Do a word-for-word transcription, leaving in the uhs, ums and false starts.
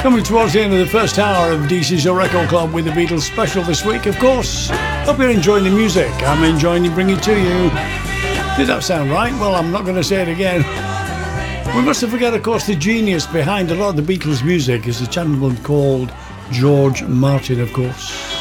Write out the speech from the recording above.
Coming towards the end of the first hour of D C's Record Club with the Beatles special this week, of course. Hope you're enjoying the music. I'm enjoying it bringing it to you. Did that sound right? Well, I'm not going to say it again. We mustn't forget, of course, the genius behind a lot of the Beatles music is a gentleman called George Martin, of course.